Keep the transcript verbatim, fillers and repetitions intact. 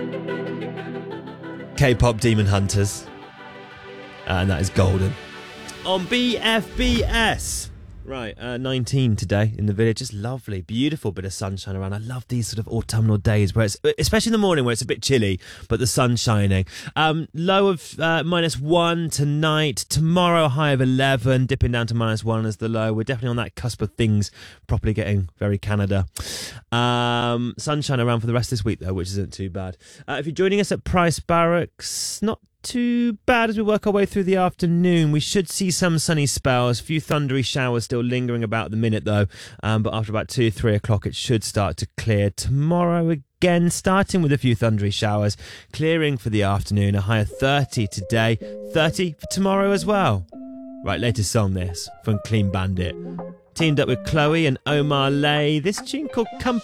K-pop Demon Hunters. And that is Golden. On B F B S. Right, uh, nineteen today in the village. Just lovely, beautiful bit of sunshine around. I love these sort of autumnal days where it's, especially in the morning where it's a bit chilly, but the sun's shining. Um, low of uh, minus one tonight. Tomorrow, a high of eleven, dipping down to minus one as the low. We're definitely on that cusp of things properly getting very Canada. Um, sunshine around for the rest of this week, though, which isn't too bad. Uh, if you're joining us at Price Barracks, not too bad as we work our way through the afternoon. We should see some sunny spells, a few thundery showers still lingering about the minute though, um, but after about two, three o'clock it should start to clear. Tomorrow again, starting with a few thundery showers, clearing for the afternoon, a high of thirty today, thirty for tomorrow as well. Right, latest song this, from Clean Bandit. Teamed up with Chloe and Omar Lay, this tune called Company.